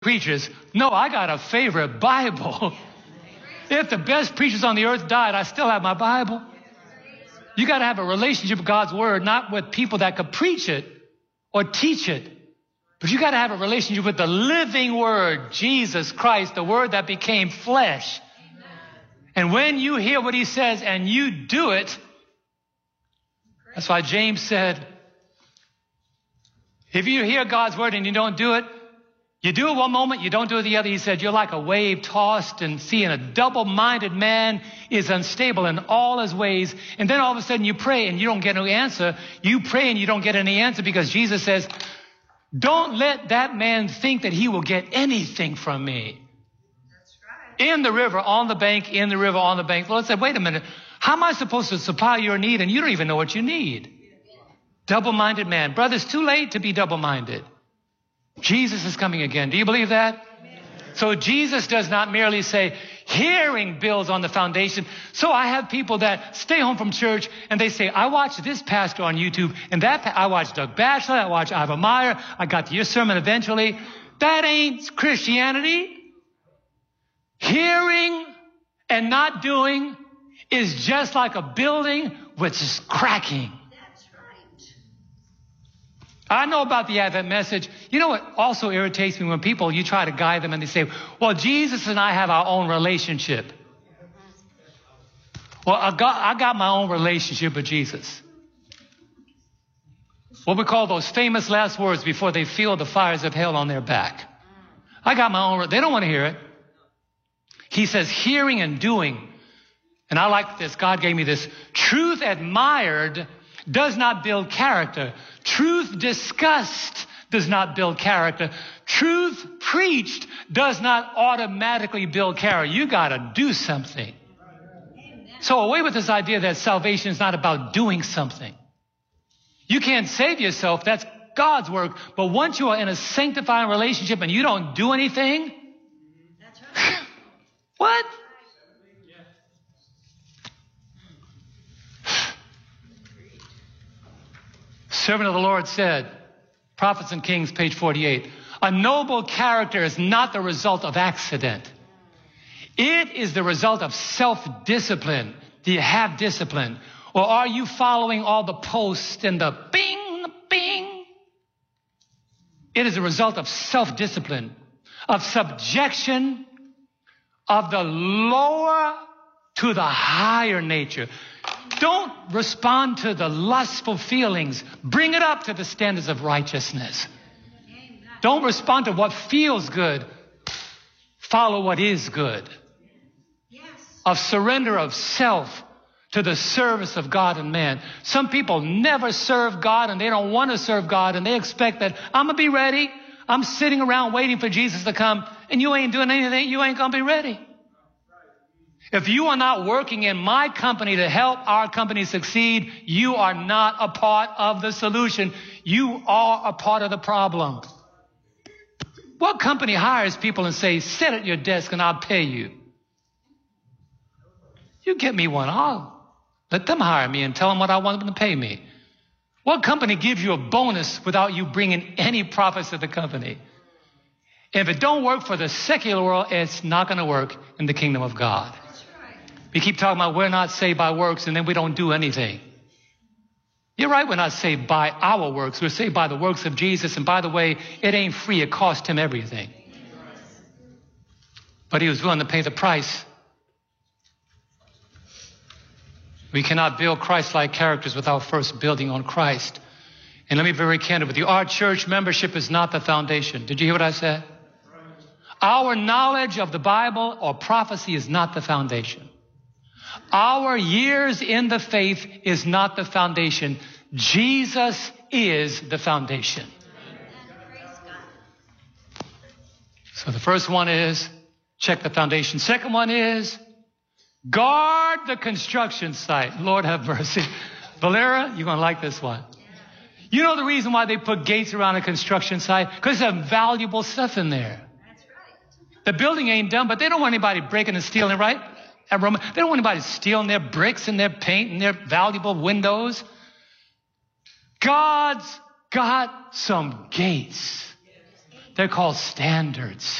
preachers. No, I got a favorite Bible. If the best preachers on the earth died, I still have my Bible. You got to have a relationship with God's word, not with people that could preach it or teach it. But you got to have a relationship with the living word, Jesus Christ, the word that became flesh. And when you hear what he says and you do it, that's why James said, if you hear God's word and you don't do it, you do it one moment, you don't do it the other. He said, you're like a wave tossed and sea, and a double-minded man is unstable in all his ways. And then all of a sudden you pray and you don't get any answer. You pray and you don't get any answer because Jesus says, don't let that man think that he will get anything from me. That's right. In the river, on the bank, in the river, on the bank. The Lord said, wait a minute. How am I supposed to supply your need and you don't even know what you need? Double-minded man. Brother, it's too late to be double-minded. Jesus is coming again. Do you believe that? Amen. So Jesus does not merely say, hearing builds on the foundation. So I have people that stay home from church and they say, I watched this pastor on YouTube and I watched Doug Batchelor, I watched Ivor Meyer, I got to your sermon eventually. That ain't Christianity. Hearing and not doing is just like a building which is cracking. That's right. I know about the Advent message. You know what also irritates me when people, you try to guide them and they say, well, Jesus and I have our own relationship. Well, I got my own relationship with Jesus. What we call those famous last words before they feel the fires of hell on their back. I got my own, they don't want to hear it. He says hearing and doing. And I like this. God gave me this. Truth admired does not build character. Truth discussed does not build character. Truth preached does not automatically build character. You got to do something. So away with this idea that salvation is not about doing something. You can't save yourself. That's God's work. But once you are in a sanctifying relationship and you don't do anything, That's right. what? Servant of the Lord said, Prophets and Kings, page 48, a noble character is not the result of accident. It is the result of self-discipline. Do you have discipline? Or are you following all the posts and the bing, bing? It is a result of self-discipline, of subjection of the lower to the higher nature. Don't respond to the lustful feelings. Bring it up to the standards of righteousness. Don't respond to what feels good. Follow what is good. Yes. Of surrender of self to the service of God and man. Some people never serve God and they don't want to serve God and they expect that I'm going to be ready. I'm sitting around waiting for Jesus to come and you ain't doing anything. You ain't going to be ready. If you are not working in my company to help our company succeed, you are not a part of the solution. You are a part of the problem. What company hires people and says, sit at your desk and I'll pay you? You get me one. I'll let them hire me and tell them what I want them to pay me. What company gives you a bonus without you bringing any profits to the company? If it don't work for the secular world, it's not going to work in the kingdom of God. We keep talking about we're not saved by works and then we don't do anything. You're right, we're not saved by our works. We're saved by the works of Jesus. And by the way, it ain't free. It cost him everything. But he was willing to pay the price. We cannot build Christ-like characters without first building on Christ. And let me be very candid with you. Our church membership is not the foundation. Did you hear what I said? Our knowledge of the Bible or prophecy is not the foundation. Our years in the faith is not the foundation. Jesus is the foundation. So the first one is check the foundation. Second one is guard the construction site. Lord have mercy. Valera, you're going to like this one. You know the reason why they put gates around a construction site? Because there's valuable stuff in there. That's right. The building ain't done, but they don't want anybody breaking and stealing, right? They don't want anybody stealing their bricks and their paint and their valuable windows. God's got some gates. They're called standards.